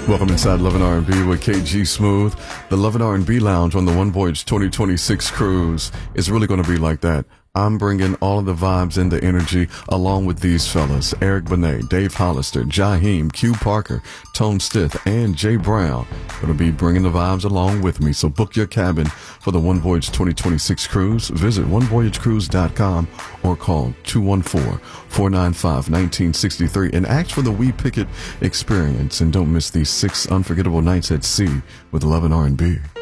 Welcome inside Love and R&B with KG Smooth. The Love and R&B Lounge on the One Voyage 2026 cruise is really going to be like that. I'm bringing all of the vibes and the energy along with these fellas, Eric Benet, Dave Hollister, Jaheim, Q Parker, Tone Stith, and Jay Brown. Going to be bringing the vibes along with me. So book your cabin for the One Voyage 2026 cruise. Visit onevoyagecruise.com or call 214-495-1963 and ask for the We Picket experience. And don't miss these 6 unforgettable nights at sea with Love and R&B.